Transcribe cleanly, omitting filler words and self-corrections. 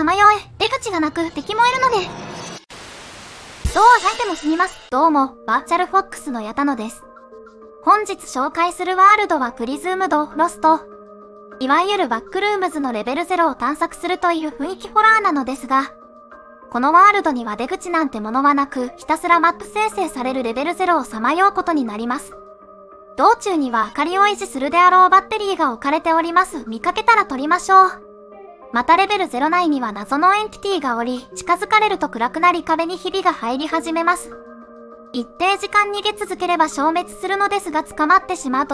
まよえ、出口がなく敵もいるので。どうあがいても死にます。どうも、バーチャルフォックスの矢田野です。本日紹介するワールドはプリズームド・ロスト。いわゆるバックルームズのレベル0を探索するという雰囲気ホラーなのですが、このワールドには出口なんてものはなく、ひたすらマップ生成されるレベル0をさまようことになります。道中には明かりを維持するであろうバッテリーが置かれております。見かけたら取りましょう。またレベル0内には謎のエンティティがおり、近づかれると暗くなり壁にひびが入り始めます。一定時間逃げ続ければ消滅するのですが捕まってしまうと